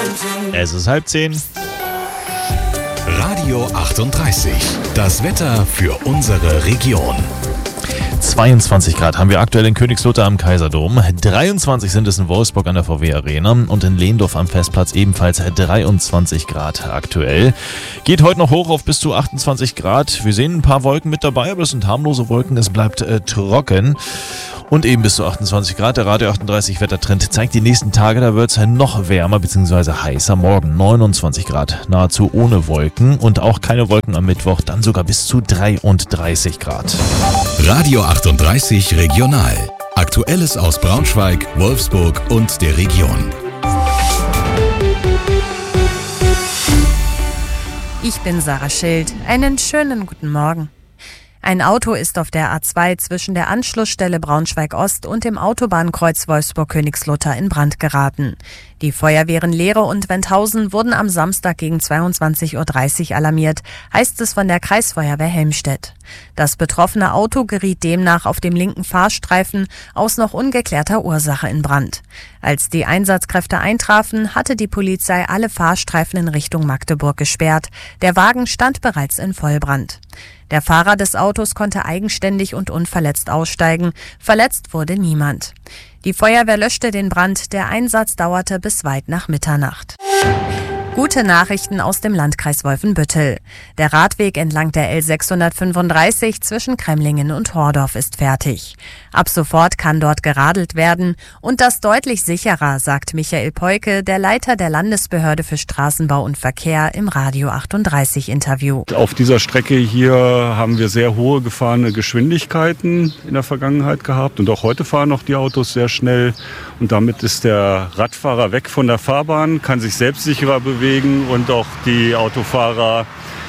Es ist 9:30. Radio 38. Das Wetter für unsere Region. 22 Grad haben wir aktuell in Königslutter am Kaiserdom. 23 sind es in Wolfsburg an der VW Arena und in Lehndorf am Festplatz ebenfalls 23 Grad aktuell. Geht heute noch hoch auf bis zu 28 Grad. Wir sehen ein paar Wolken mit dabei, aber es sind harmlose Wolken. Es bleibt trocken. Und eben bis zu 28 Grad. Der Radio 38 Wettertrend zeigt die nächsten Tage, da wird es noch wärmer bzw. heißer. Morgen 29 Grad, nahezu ohne Wolken und auch keine Wolken am Mittwoch, dann sogar bis zu 33 Grad. Radio 38 Regional. Aktuelles aus Braunschweig, Wolfsburg und der Region. Ich bin Sarah Schild. Einen schönen guten Morgen. Ein Auto ist auf der A2 zwischen der Anschlussstelle Braunschweig-Ost und dem Autobahnkreuz Wolfsburg-Königslutter in Brand geraten. Die Feuerwehren Lehre und Wendhausen wurden am Samstag gegen 22:30 Uhr alarmiert, heißt es von der Kreisfeuerwehr Helmstedt. Das betroffene Auto geriet demnach auf dem linken Fahrstreifen aus noch ungeklärter Ursache in Brand. Als die Einsatzkräfte eintrafen, hatte die Polizei alle Fahrstreifen in Richtung Magdeburg gesperrt. Der Wagen stand bereits in Vollbrand. Der Fahrer des Autos konnte eigenständig und unverletzt aussteigen. Verletzt wurde niemand. Die Feuerwehr löschte den Brand. Der Einsatz dauerte bis weit nach Mitternacht. Gute Nachrichten aus dem Landkreis Wolfenbüttel. Der Radweg entlang der L635 zwischen Kremlingen und Hordorf ist fertig. Ab sofort kann dort geradelt werden und das deutlich sicherer, sagt Michael Peuke, der Leiter der Landesbehörde für Straßenbau und Verkehr im Radio 38 Interview. Auf dieser Strecke hier haben wir sehr hohe gefahrene Geschwindigkeiten in der Vergangenheit gehabt und auch heute fahren noch die Autos sehr schnell und damit ist der Radfahrer weg von der Fahrbahn, kann sich selbstsicherer bewegen. Und auch die Autofahrer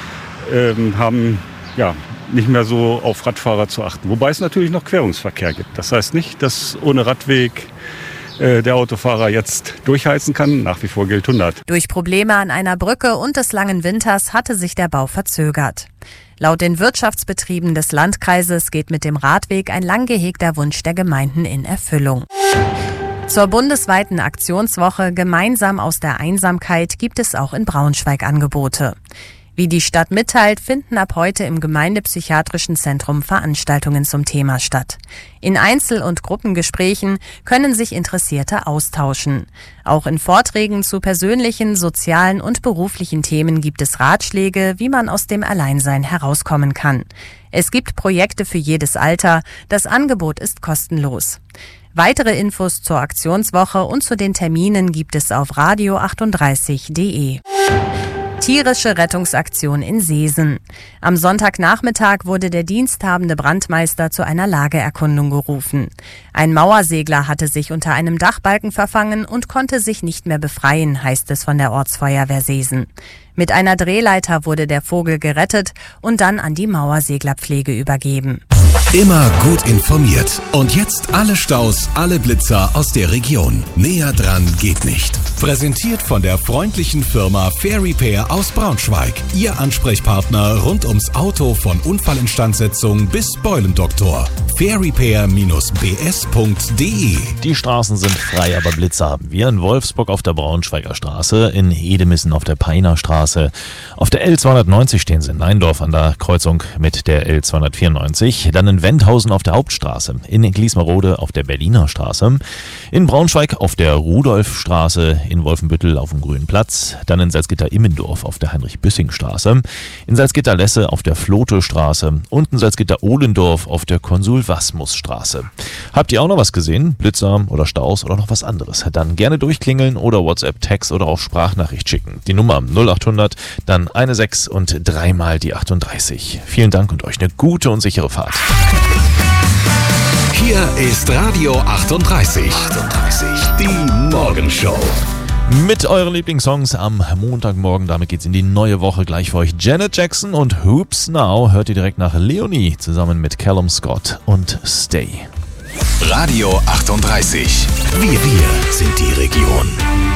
haben nicht mehr so auf Radfahrer zu achten. Wobei es natürlich noch Querungsverkehr gibt. Das heißt nicht, dass ohne Radweg der Autofahrer jetzt durchheizen kann. Nach wie vor gilt 100. Durch Probleme an einer Brücke und des langen Winters hatte sich der Bau verzögert. Laut den Wirtschaftsbetrieben des Landkreises geht mit dem Radweg ein lang gehegter Wunsch der Gemeinden in Erfüllung. Zur bundesweiten Aktionswoche Gemeinsam aus der Einsamkeit gibt es auch in Braunschweig Angebote. Wie die Stadt mitteilt, finden ab heute im Gemeindepsychiatrischen Zentrum Veranstaltungen zum Thema statt. In Einzel- und Gruppengesprächen können sich Interessierte austauschen. Auch in Vorträgen zu persönlichen, sozialen und beruflichen Themen gibt es Ratschläge, wie man aus dem Alleinsein herauskommen kann. Es gibt Projekte für jedes Alter. Das Angebot ist kostenlos. Weitere Infos zur Aktionswoche und zu den Terminen gibt es auf radio38.de. Tierische Rettungsaktion in Seesen. Am Sonntagnachmittag wurde der diensthabende Brandmeister zu einer Lageerkundung gerufen. Ein Mauersegler hatte sich unter einem Dachbalken verfangen und konnte sich nicht mehr befreien, heißt es von der Ortsfeuerwehr Seesen. Mit einer Drehleiter wurde der Vogel gerettet und dann an die Mauerseglerpflege übergeben. Immer gut informiert. Und jetzt alle Staus, alle Blitzer aus der Region. Näher dran geht nicht. Präsentiert von der freundlichen Firma Fair Repair aus Braunschweig. Ihr Ansprechpartner rund ums Auto von Unfallinstandsetzung bis Beulendoktor. fairrepair-bs.de. Die Straßen sind frei, aber Blitzer haben wir in Wolfsburg auf der Braunschweiger Straße, in Edemissen auf der Peiner Straße. Auf der L290 stehen sie in Neindorf an der Kreuzung mit der L294. Dann in Wendhausen auf der Hauptstraße, in Gliesmerode auf der Berliner Straße, in Braunschweig auf der Rudolfstraße, in Wolfenbüttel auf dem Grünen Platz, dann in Salzgitter-Immendorf auf der Heinrich-Büssing-Straße, in Salzgitter-Lesse auf der Flote-Straße und in Salzgitter-Ohlendorf auf der Konsul-Wasmus-Straße. Habt ihr auch noch was gesehen? Blitzer oder Staus oder noch was anderes? Dann gerne durchklingeln oder WhatsApp, Text oder auch Sprachnachricht schicken. Die Nummer 0800, dann 16 und 3 mal die 38. Vielen Dank und euch eine gute und sichere Fahrt. Hier ist Radio 38. Die Morgenshow. Mit euren Lieblingssongs am Montagmorgen. Damit geht's in die neue Woche. Gleich für euch Janet Jackson und Hoops Now. Hört ihr direkt nach Leonie zusammen mit Callum Scott und Stay. Radio 38. Wir sind die Region.